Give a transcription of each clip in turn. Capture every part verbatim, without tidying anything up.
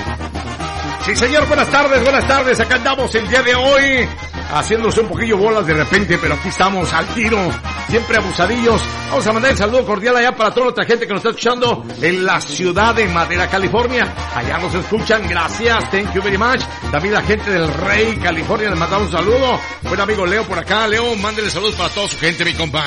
Sí, señor, buenas tardes, buenas tardes. Acá andamos el día de hoy, haciéndose un poquillo bolas de repente, pero aquí estamos al tiro, siempre abusadillos. Vamos a mandar el saludo cordial allá para toda nuestra gente que nos está escuchando en la ciudad de Madera, California. Allá nos escuchan, gracias, thank you very much. También la gente del Rey, California, les mandamos un saludo. Buen amigo Leo por acá. Leo, mándele saludos para toda su gente, mi compa.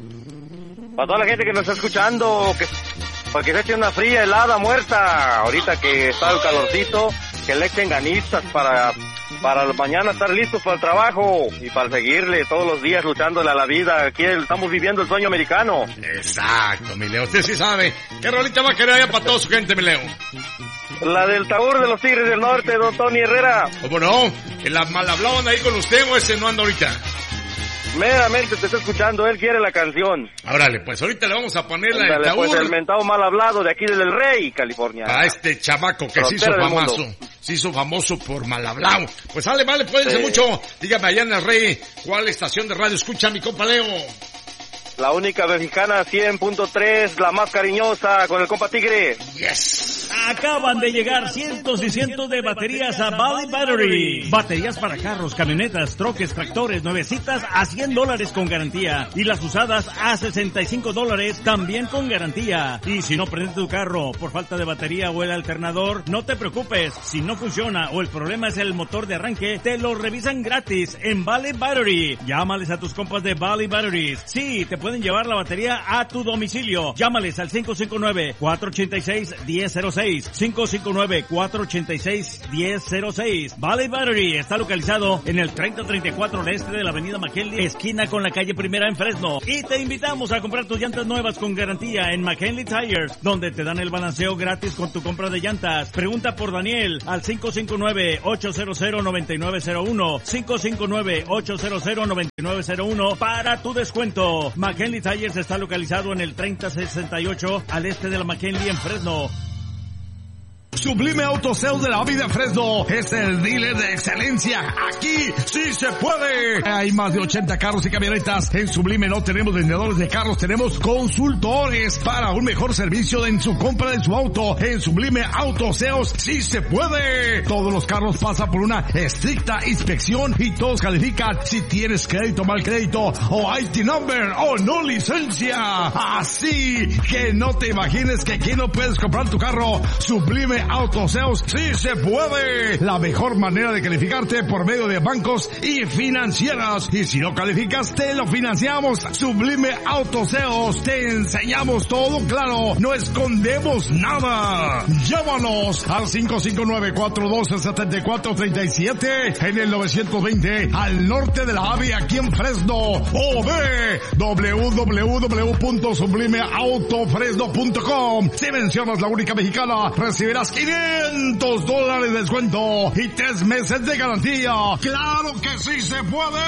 Para toda la gente que nos está escuchando, que, para que se eche una fría, helada, muerta. Ahorita que está el calorcito, que le echen ganitas para, para mañana estar listos para el trabajo y para seguirle todos los días luchándole a la vida. Aquí estamos viviendo el sueño americano. Exacto, mi Leo. Usted sí sabe. ¿Qué rolita va a querer allá para toda su gente, mi Leo? La del Taur de los Tigres del Norte, don Tony Herrera. ¿Cómo no? Que la mal hablaban ahí con usted o ese no anda ahorita. Meramente te está escuchando, él quiere la canción. Órale, pues ahorita le vamos a poner la Dale, del Taur. Pues el mentado mal hablado de aquí desde el Rey, California. A este chamaco que se hizo famoso. Se hizo famoso por mal hablado. Pues sale, vale, cuídense sí. mucho. Dígame allá en el Rey, ¿cuál estación de radio escucha mi compa Leo? La única mexicana, cien punto tres, la más cariñosa, con el compa Tigre. Yes. Acaban de llegar cientos y cientos de baterías a Valley Battery. Baterías para carros, camionetas, troques, tractores, nuevecitas a cien dólares con garantía. Y las usadas a sesenta y cinco dólares también con garantía. Y si no prende tu carro por falta de batería o el alternador, no te preocupes. Si no funciona o el problema es el motor de arranque, te lo revisan gratis en Valley Battery. Llámales a tus compas de Valley Batteries. Sí, te pueden llevar la batería a tu domicilio. Llámales al cinco cinco nueve, cuatro ocho seis, uno cero cero seis. cinco cinco nueve, cuatro ocho seis, uno cero cero seis. Valley Battery está localizado en el treinta treinta y cuatro al este de la avenida McKinley, esquina con la calle Primera en Fresno. Y te invitamos a comprar tus llantas nuevas con garantía en McKinley Tires, donde te dan el balanceo gratis con tu compra de llantas. Pregunta por Daniel al cinco cinco nueve, ocho cero cero, nueve nueve cero uno. cinco cinco nueve, ocho cero cero, nueve nueve cero uno para tu descuento. McKinley Tires está localizado en el treinta sesenta y ocho al este de la McKinley en Fresno. Sublime Auto Sales de la Vida Fresno es el dealer de excelencia. Aquí sí se puede. Hay más de ochenta carros y camionetas. En Sublime no tenemos vendedores de carros, tenemos consultores para un mejor servicio en su compra de su auto. En Sublime Auto Sales sí se puede. Todos los carros pasan por una estricta inspección y todos califican si tienes crédito, mal crédito o I T number o no licencia. Así que no te imagines que aquí no puedes comprar tu carro. Sublime Auto Sales sí se puede. La mejor manera de calificarte por medio de bancos y financieras. Y si no calificas, te lo financiamos. Sublime Auto Sales. Te enseñamos todo claro. No escondemos nada. Llámanos al cinco cinco nueve, cuatro uno dos, siete cuatro tres siete en el novecientos veinte al norte de la Ave aquí en Fresno. O ve doble u doble u doble u punto sublime auto fresno punto com. Si mencionas la única mexicana, recibirás quinientos dólares de descuento y tres meses de garantía. ¡Claro que sí se puede!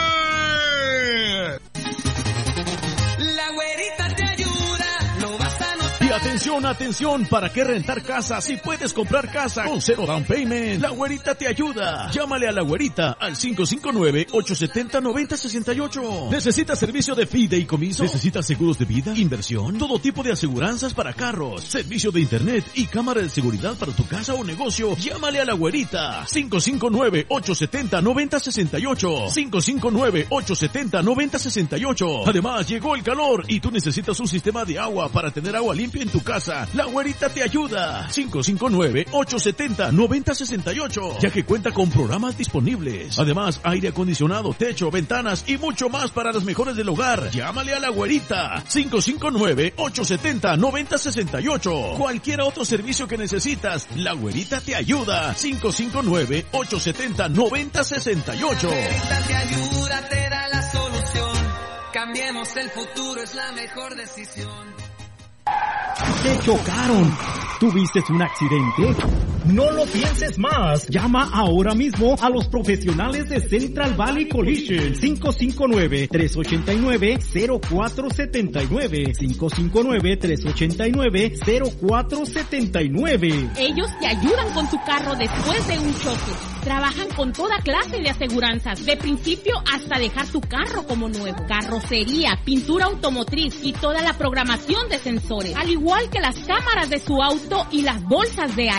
La güerita te ayuda, lo vas a notar. Y atención, atención, ¿para qué rentar casa si puedes comprar casa con cero down payment? La güerita te ayuda. Llámale a la güerita al cinco cinco nueve, ocho siete cero, nueve cero seis ocho. ¿Necesitas servicio de fideicomiso? ¿Necesitas seguros de vida, inversión? Todo tipo de aseguranzas para carros, servicio de internet y cámara de seguridad para tu casa o negocio. Llámale a la güerita. cinco cinco nueve, ocho siete cero, nueve cero seis ocho. cinco cinco nueve, ocho siete cero, nueve cero seis ocho. Además, llegó el calor y tú necesitas un sistema de agua para tener agua limpia en tu casa. La güerita te ayuda. cinco cinco nueve, ocho siete cero, nueve cero seis ocho. Ya que cuenta con programas disponibles. Además, aire acondicionado, techo, ventanas y mucho más para las mejores del hogar. Llámale a la güerita. cinco cinco nueve, ocho siete cero, nueve cero seis ocho. Cualquier otro servicio que necesitas, la güerita te ayuda. cinco cinco nueve, ocho siete cero, nueve cero seis ocho. La güerita te ayuda, te da la solución. Cambiemos el futuro, es la mejor decisión. Te chocaron. ¿Tuviste un accidente? No lo pienses más. Llama ahora mismo a los profesionales de Central Valley Collision. cinco cinco nueve, tres ocho nueve, cero cuatro siete nueve. cinco cinco nueve, tres ocho nueve, cero cuatro siete nueve. Ellos te ayudan con tu carro después de un choque. Trabajan con toda clase de aseguranzas, de principio hasta dejar tu carro como nuevo. Carrocería, pintura automotriz y toda la programación de sensores. Al igual que las cámaras de su auto y las bolsas de aire. Para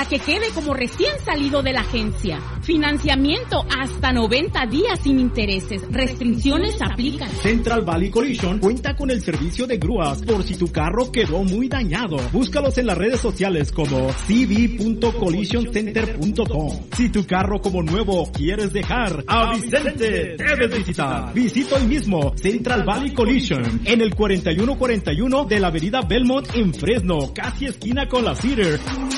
para que quede como recién salido de la agencia. Financiamiento hasta noventa días sin intereses. Restricciones aplican. Central Valley Collision cuenta con el servicio de grúas por si tu carro quedó muy dañado. Búscalos en las redes sociales como c v punto collision center punto com. Si tu carro como nuevo quieres dejar a Vicente, debes visitar. Visita hoy mismo Central Valley Collision en el cuarenta y uno cuarenta y uno de la avenida Belmont en Fresno, casi esquina con la Cedar.